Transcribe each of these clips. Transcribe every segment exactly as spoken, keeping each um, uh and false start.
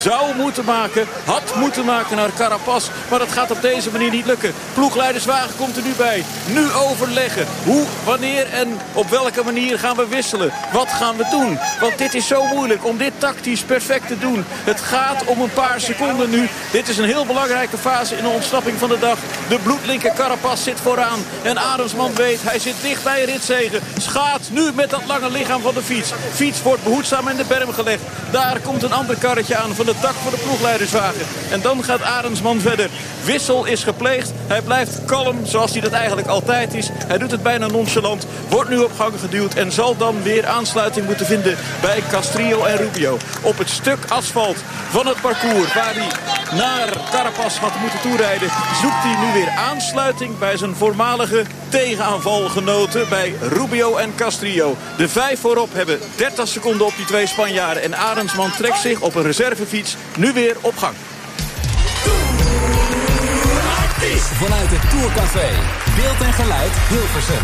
Zou moeten maken, had moeten maken naar Carapaz. Maar dat gaat op deze manier niet lukken. Ploegleiderswagen komt er nu bij. Nu overleggen. Hoe, wanneer en op welke manier gaan we wisselen? Wat gaan we doen? Want dit is zo moeilijk om dit tactisch perfect te doen. Het gaat om een paar seconden nu. Dit is een heel belangrijke fase in de ontsnapping van de dag. De bloedlinke Carapaz zit vooraan. En Arendsman weet, hij zit dicht bij een ritzege. Schaats nu met dat lange lichaam van de fiets. Fiets wordt behoedzaam in de berm gelegd. Daar komt een ander karretje aan van de dak van de ploegleiderswagen. En dan gaat Arendsman verder. Wissel is gepleegd. Hij blijft kalm zoals hij dat eigenlijk altijd is. Hij doet het bijna nonchalant. Wordt nu op gang geduwd en zal dan weer aansluiting moeten vinden bij Castrillo en Rubio. Op het stuk asfalt van het parcours waar hij naar Carapaz had moeten toerijden, zoekt hij nu weer aansluiting bij zijn voormalige tegenaanvalgenoten bij Rubio en Castrillo. De vijf voorop hebben dertig seconden op die twee Spanjaarden en Arendsman trekt zich op een reservefiets nu weer op gang. Vanuit het Tourcafé. Beeld en geluid Hilversum.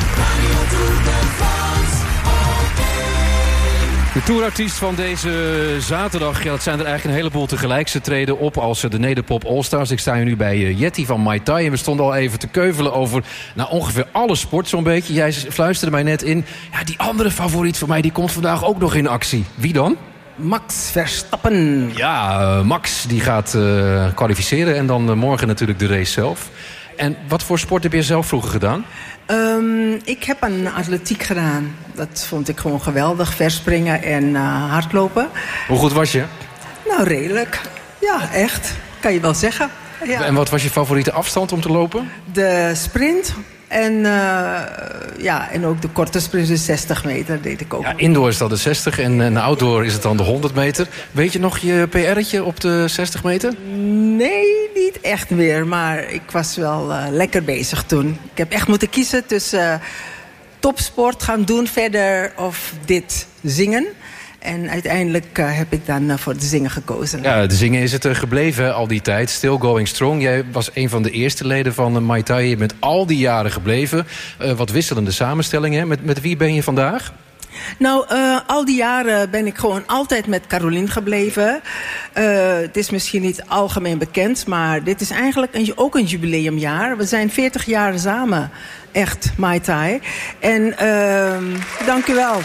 De tourartiest van deze zaterdag, ja, dat zijn er eigenlijk een heleboel tegelijk. Ze treden op als de Nederpop Allstars. Ik sta hier nu bij uh, Jetty van Muay Thai. En we stonden al even te keuvelen over nou, ongeveer alle sport zo'n beetje. Jij fluisterde mij net in. Ja, die andere favoriet van mij die komt vandaag ook nog in actie. Wie dan? Max Verstappen. Ja, uh, Max die gaat uh, kwalificeren en dan uh, morgen natuurlijk de race zelf. En wat voor sport heb je zelf vroeger gedaan? Um, ik heb een atletiek gedaan. Dat vond ik gewoon geweldig. Verspringen en uh, hardlopen. Hoe goed was je? Nou, redelijk. Ja, echt. Kan je wel zeggen. Ja. En wat was je favoriete afstand om te lopen? De sprint. En, uh, ja, en ook de korte sprint, dus zestig meter deed ik ook. Ja, indoor is dat de zestig en, en outdoor is het dan de honderd meter. Weet je nog je P R'tje op de zestig meter? Nee, niet echt meer. Maar ik was wel uh, lekker bezig toen. Ik heb echt moeten kiezen tussen uh, topsport gaan doen verder of dit zingen. En uiteindelijk uh, heb ik dan uh, voor de zingen gekozen. Ja, de zingen is het uh, gebleven al die tijd. Still going strong. Jij was een van de eerste leden van uh, Muay Thai. Je bent al die jaren gebleven. Uh, wat wisselende samenstellingen. Met, met wie ben je vandaag? Nou, uh, al die jaren ben ik gewoon altijd met Caroline gebleven. Uh, het is misschien niet algemeen bekend, maar dit is eigenlijk een, ook een jubileumjaar. We zijn veertig jaar samen, echt, Muay Thai. En uh, dank u wel.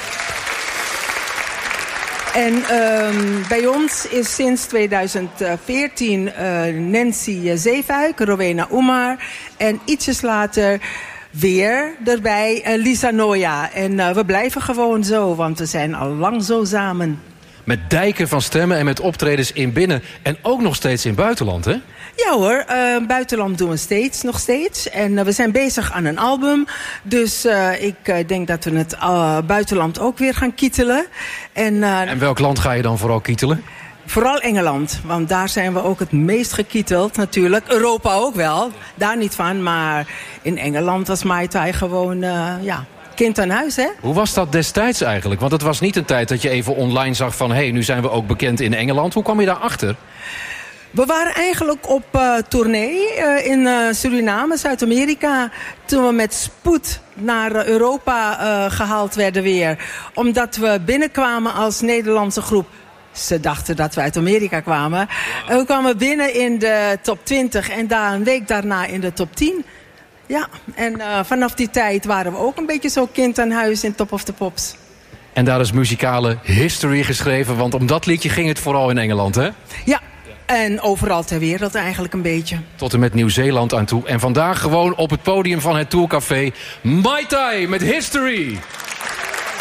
En um, bij ons is sinds tweeduizend veertien uh, Nancy Zeefuik, Rowena Oemar en ietsjes later weer erbij uh, Lisa Noya. En uh, we blijven gewoon zo, want we zijn al lang zo samen. Met dijken van stemmen en met optredens in binnen en ook nog steeds in buitenland, hè? Ja hoor, uh, buitenland doen we steeds, nog steeds. En uh, we zijn bezig aan een album. Dus uh, ik uh, denk dat we het uh, buitenland ook weer gaan kietelen. En, uh, en welk land ga je dan vooral kietelen? Vooral Engeland, want daar zijn we ook het meest gekieteld natuurlijk. Europa ook wel, daar niet van. Maar in Engeland was Muay Thai gewoon, uh, ja... kind aan huis, hè? Hoe was dat destijds eigenlijk? Want het was niet een tijd dat je even online zag van... hé, hey, nu zijn we ook bekend in Engeland. Hoe kwam je daarachter? We waren eigenlijk op uh, tournee uh, in uh, Suriname, Zuid-Amerika... toen we met spoed naar uh, Europa uh, gehaald werden weer. Omdat we binnenkwamen als Nederlandse groep. Ze dachten dat we uit Amerika kwamen. En we kwamen binnen in de top twintig en daar een week daarna in de top tien... Ja, en uh, vanaf die tijd waren we ook een beetje zo kind aan huis in Top of the Pops. En daar is muzikale history geschreven, want om dat liedje ging het vooral in Engeland, hè? Ja, en overal ter wereld eigenlijk een beetje. Tot en met Nieuw-Zeeland aan toe. En vandaag gewoon op het podium van het Tourcafé Muay Thai met History.